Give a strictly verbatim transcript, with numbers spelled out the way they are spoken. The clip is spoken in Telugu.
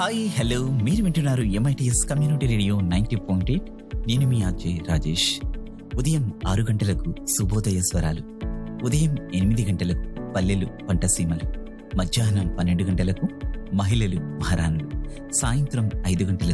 హాయ్ హలో మీరు వింటున్నారు MITS community radio ninety point eight. నేను మీ అజయ్ రాజేష్. ఉదయం ఆరు గంటలకు శుభోదయ స్వరాలు, ఉదయం ఎనిమిది గంటలకు పల్లెలు పంటసీమలు, మధ్యాహ్నం పన్నెండు గంటలకు మహిళలు మహారాణులు, సాయంత్రం ఐదు గంటలకు